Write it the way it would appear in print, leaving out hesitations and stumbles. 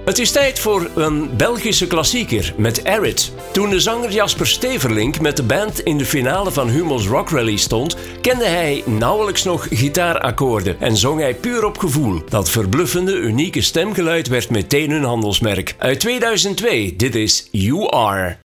Het is tijd voor een Belgische klassieker met Arid. Toen de zanger Jasper Steverlink met de band in de finale van Humo's Rock Rally stond, kende hij nauwelijks nog gitaarakkoorden en zong hij puur op gevoel. Dat verbluffende, unieke stemgeluid werd meteen hun handelsmerk. Uit 2002, dit is You Are.